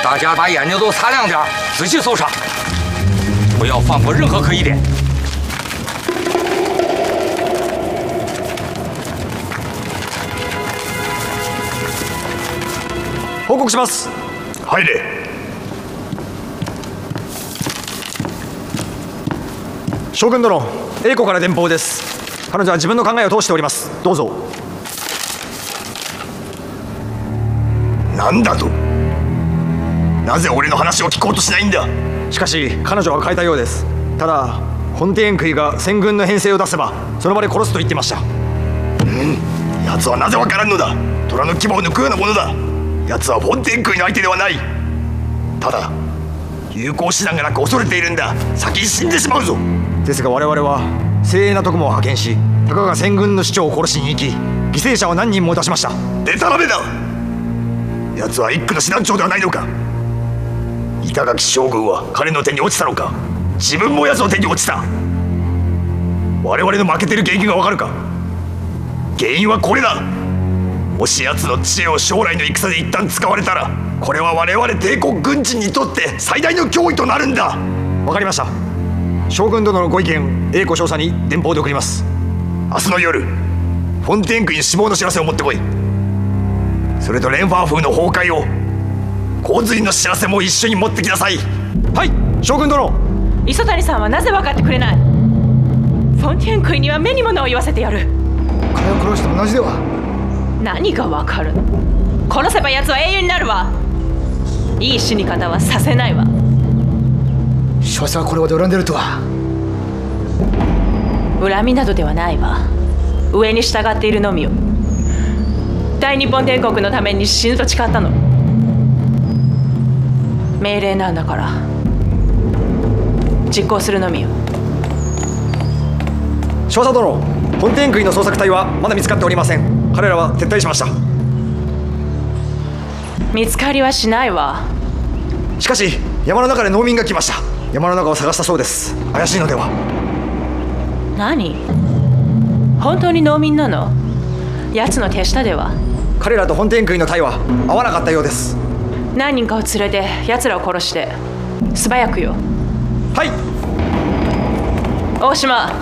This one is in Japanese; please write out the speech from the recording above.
大家把眼睛都擦亮点，仔细搜查，不要放过任何可疑点。 報告します。 入れ。 将軍殿、英子から電報です。彼女は自分の考えを通しております。どうぞ。 なんだと。なぜ俺の話を聞こうとしないんだ。 しかし彼女は変えたようです。ただ本天杭が戦軍の編成を出せばその場で殺すと言ってました。 奴はなぜわからんのだ。虎の牙を抜くようなものだ。奴は本天杭の相手ではない。ただ有効手段がなく恐れているんだ。先に死んでしまうぞ。 ですが我々は精鋭な特務を派遣したかが戦軍の首長を殺しに行き犠牲者を何人も出しました。 でたらめだ。奴は一区の師団長ではないのか。板垣将軍は彼の手に落ちたのか。自分も奴の手に落ちた。我々の負けてる原因がわかるか。原因はこれだ。もし奴の知恵を将来の戦で一旦使われたらこれは我々帝国軍人にとって最大の脅威となるんだ。 わかりました。将軍殿のご意見英子少佐に電報で送ります。 明日の夜フォンテーン区に死亡の知らせを持ってこい。それとレンファー風の崩壊を洪水の知らせも一緒に持ってきなさい。 はい、将軍殿。 磯谷さんはなぜ分かってくれない。フォンテーン区には目に物を言わせてやる。 彼を殺して同じでは。 何が分かるの。殺せば奴は英雄になるわ。いい死に方はさせないわ。 少佐はこれほど恨んでるとは。 恨みなどではないわ。上に従っているのみよ。大日本帝国のために死ぬと誓ったの。命令なんだから実行するのみよ。 少佐殿、本天杭の捜索隊はまだ見つかっておりません。彼らは撤退しました。 見つかりはしないわ。 しかし山の中で農民が来ました。山の中を探したそうです。怪しいのでは。 何、本当に農民なの。奴の手下では。 彼らと本天杭の隊は合わなかったようです。 何人かを連れて奴らを殺して素早くよ。 はい。 大島、